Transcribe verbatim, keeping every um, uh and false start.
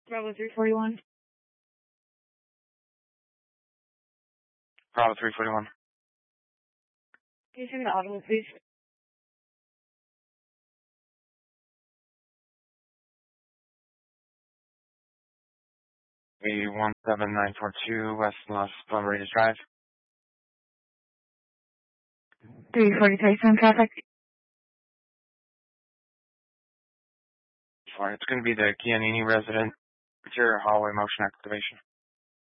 Bravo three forty-one. Bravo three forty-one. Can you send me the audible, please? A one seven nine four two West Los Palmaritas Drive. three forty-three, some traffic. Sorry, it's going to be the Giannini resident. Interior hallway motion activation.